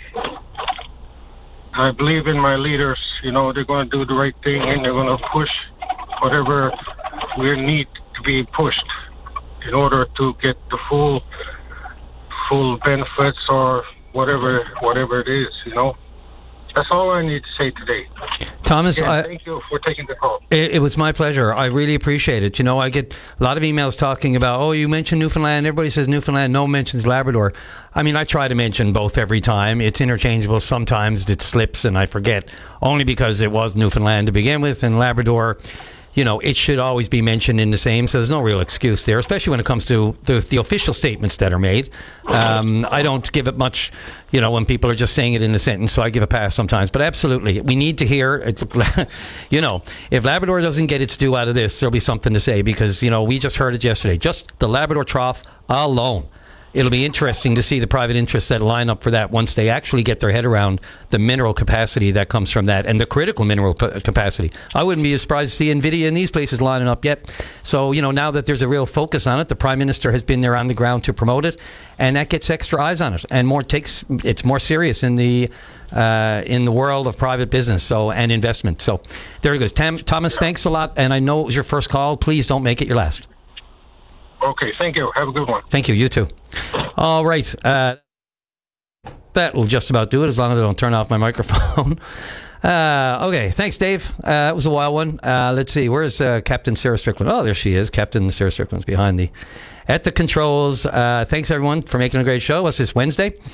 I believe in my leaders. They're going to do the right thing, and they're going to push whatever we need to be pushed in order to get the full benefits, or whatever it is. That's all I need to say today. Thomas, again, thank you for taking the call. It was my pleasure. I really appreciate it. I get a lot of emails talking about, you mentioned Newfoundland. Everybody says Newfoundland. No one mentions Labrador. I mean, I try to mention both every time. It's interchangeable. Sometimes it slips and I forget, only because it was Newfoundland to begin with, and Labrador, it should always be mentioned in the same, so there's no real excuse there, especially when it comes to the official statements that are made. I don't give it much, when people are just saying it in a sentence, so I give a pass sometimes. But absolutely, we need to hear, if Labrador doesn't get its due out of this, there'll be something to say, because, we just heard it yesterday. Just the Labrador Trough alone. It'll be interesting to see the private interests that line up for that once they actually get their head around the mineral capacity that comes from that, and the critical mineral capacity. I wouldn't be surprised to see NVIDIA in these places lining up yet. So, now that there's a real focus on it, the Prime Minister has been there on the ground to promote it, and that gets extra eyes on it, and it's more serious in the world of private business and investment. So there it goes. Thomas, thanks a lot, and I know it was your first call. Please don't make it your last. Okay, thank you. Have a good one. Thank you. You too. All right. That will just about do it, as long as I don't turn off my microphone. Okay. Thanks, Dave. That was a wild one. Let's see. Where's Captain Sarah Strickland? Oh, there she is. Captain Sarah Strickland's behind at the controls. Thanks, everyone, for making a great show. What's this, Wednesday?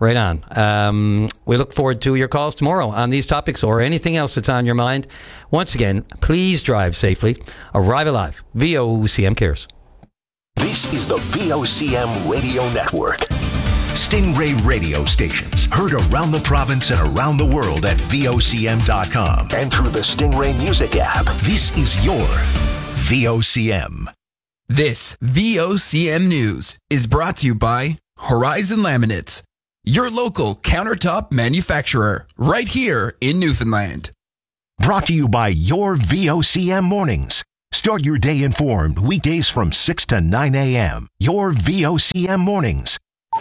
Right on. We look forward to your calls tomorrow on these topics or anything else that's on your mind. Once again, please drive safely. Arrive Alive. VOCM cares. This is the VOCM Radio Network. Stingray radio stations heard around the province and around the world at VOCM.com and through the Stingray Music app. This is your VOCM. This VOCM News is brought to you by Horizon Laminates, your local countertop manufacturer, right here in Newfoundland. Brought to you by your VOCM mornings. Start your day informed weekdays from 6 to 9 a.m. Your VOCM mornings.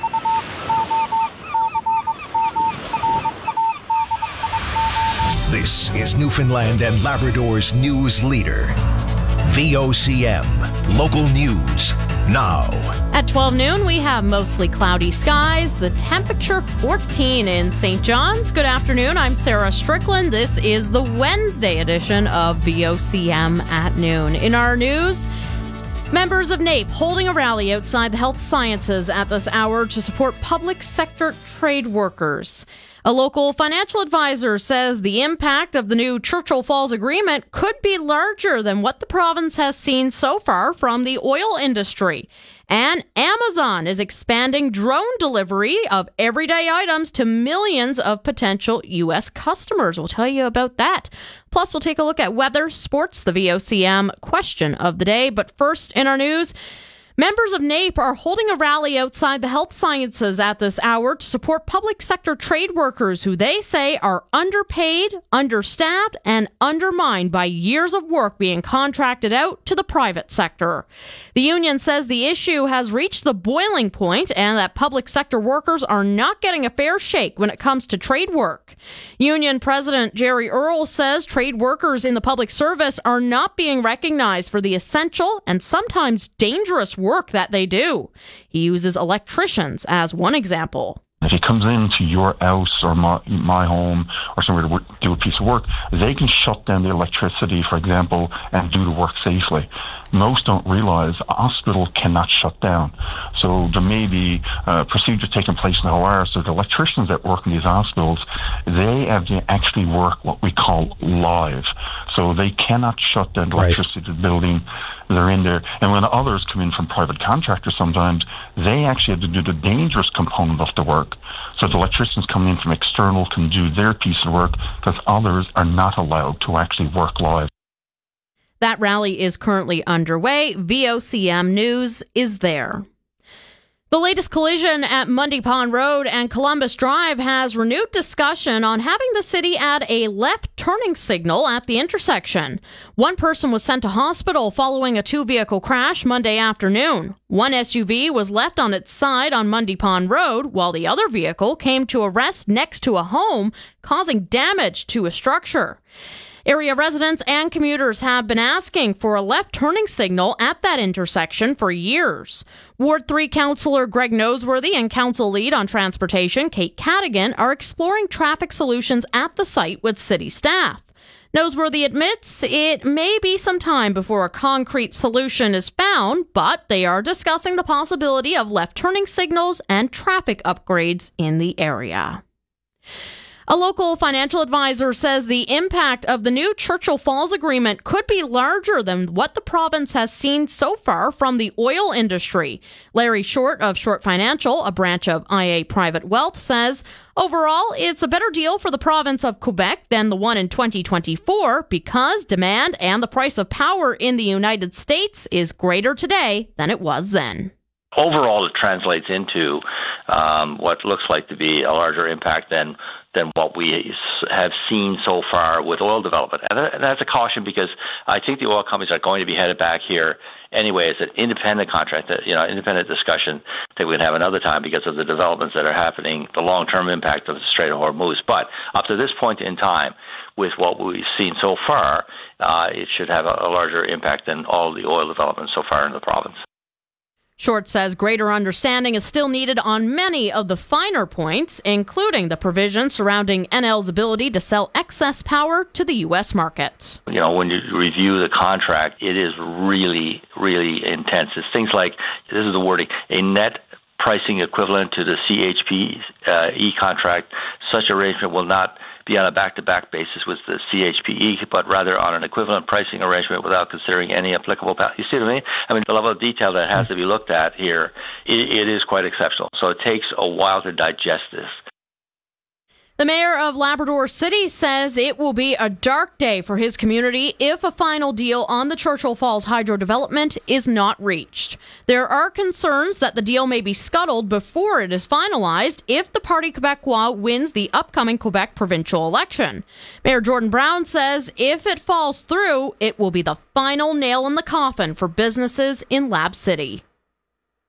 This is Newfoundland and Labrador's news leader. VOCM, local news, now. At 12 noon, we have mostly cloudy skies. The temperature 14 in St. John's. Good afternoon. I'm Sarah Strickland. This is the Wednesday edition of VOCM at noon. In our news, members of NAPE holding a rally outside the Health Sciences at this hour to support public sector trade workers. A local financial advisor says the impact of the new Churchill Falls Agreement could be larger than what the province has seen so far from the oil industry. And Amazon is expanding drone delivery of everyday items to millions of potential U.S. customers. We'll tell you about that. Plus, we'll take a look at weather, sports, the VOCM question of the day. But first, in our news, members of NAPE are holding a rally outside the Health Sciences at this hour to support public sector trade workers who they say are underpaid, understaffed, and undermined by years of work being contracted out to the private sector. The union says the issue has reached the boiling point and that public sector workers are not getting a fair shake when it comes to trade work. Union President Jerry Earle says trade workers in the public service are not being recognized for the essential and sometimes dangerous work that they do. He uses electricians as one example. If he comes into your house or my home or somewhere to do a piece of work, they can shut down the electricity, for example, and do the work safely. Most don't realize a hospital cannot shut down. So there may be procedures taking place in the OR. So the electricians that work in these hospitals, they have to actually work what we call live. So they cannot shut down the electricity to the building. They're in there. And when others come in from private contractors sometimes, they actually have to do the dangerous component of the work. So the electricians coming in from external can do their piece of work because others are not allowed to actually work live. That rally is currently underway. VOCM News is there. The latest collision at Mundy Pond Road and Columbus Drive has renewed discussion on having the city add a left turning signal at the intersection. One person was sent to hospital following a two-vehicle crash Monday afternoon. One SUV was left on its side on Mundy Pond Road, while the other vehicle came to a rest next to a home, causing damage to a structure. Area residents and commuters have been asking for a left turning signal at that intersection for years. Ward 3 Councillor Greg Noseworthy and Council Lead on Transportation Kate Cadigan are exploring traffic solutions at the site with city staff. Noseworthy admits it may be some time before a concrete solution is found, but they are discussing the possibility of left turning signals and traffic upgrades in the area. A local financial advisor says the impact of the new Churchill Falls Agreement could be larger than what the province has seen so far from the oil industry. Larry Short of Short Financial, a branch of IA Private Wealth, says, overall, it's a better deal for the province of Quebec than the one in 2024 because demand and the price of power in the United States is greater today than it was then. Overall, it translates into what looks like to be a larger impact than what we have seen so far with oil development. And that's a caution because I think the oil companies are going to be headed back here anyway. It's an independent contract, independent discussion that we can have another time because of the developments that are happening, the long-term impact of the Strait of Hormuz. But up to this point in time, with what we've seen so far, it should have a larger impact than all the oil developments so far in the province. Short says greater understanding is still needed on many of the finer points, including the provisions surrounding NL's ability to sell excess power to the U.S. market. You know, when you review the contract, it is really, really intense. It's things like, this is the wording, a net pricing equivalent to the CHPE contract. Such arrangement will not be on a back-to-back basis with the CHPE, but rather on an equivalent pricing arrangement without considering any applicable. You see what I mean? I mean, the level of detail that has to be looked at here, it is quite exceptional. So it takes a while to digest this. The mayor of Labrador City says it will be a dark day for his community if a final deal on the Churchill Falls hydro development is not reached. There are concerns that the deal may be scuttled before it is finalized if the Parti Québécois wins the upcoming Quebec provincial election. Mayor Jordan Brown says if it falls through, it will be the final nail in the coffin for businesses in Lab City.